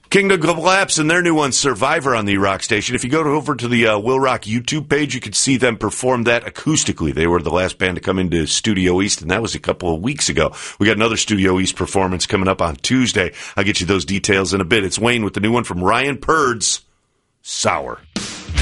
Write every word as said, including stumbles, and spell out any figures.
Kingdom Collapse and their new one, Survivor, on the Rock Station. If you go to, over to the uh, Will Rock YouTube page, you can see them perform that acoustically. They were the last band to come into Studio East, and that was a couple of weeks ago. We got another Studio East performance coming up on Tuesday. I'll get you those details in a bit. It's Wayne with the new one from Ryan Purd's, Sour.